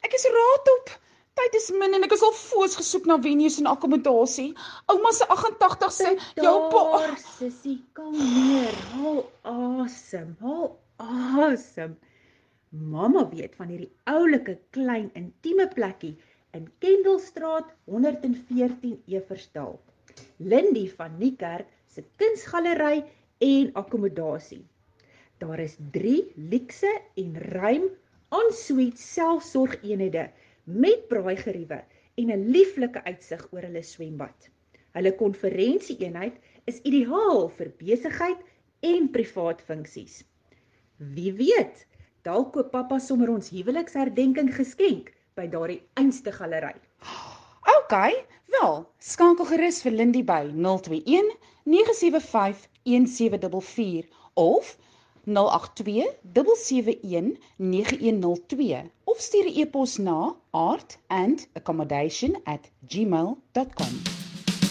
Ek is raad op. Tyd is min en ek is al foos gesoek na venues en akkommodasie. Ouma se 88ste, jou Daar, sussie, kalmeer, haal asem. Mamma weet van hierdie oulike klein intieme plekkie in Kendallstraat 114 Eversdal. Lindy van Niekerk se kunsgalery en akkommodasie. Daar is 3 luukse en ruim en-suite selfsorgeenhede met braaigeriewe en 'n lieflike uitsig oor hulle swembad. Hulle konferensie-eenheid is ideaal vir besigheid en privaat funksies. Wie weet, dalk koop pappa sommer ons huweliksherdenking geskenk by daardie einste galery. OK, wel, skakel gerus vir Lindy by 021 975 1744 of 082 771 9102 of stuur 'n e-pos na art&accommodation@gmail.com.